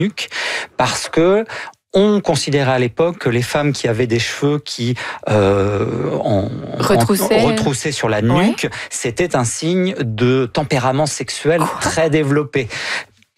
nuque, parce que on considérait à l'époque que les femmes qui avaient des cheveux qui retroussaient sur la nuque, c'était un signe de tempérament sexuel très développé.